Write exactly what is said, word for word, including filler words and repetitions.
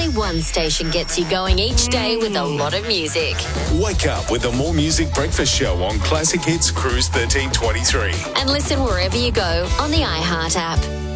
only one station gets you going each day with a lot of music. Wake up with the More Music Breakfast Show on Classic Hits Cruise thirteen twenty-three. And listen wherever you go on the iHeart app.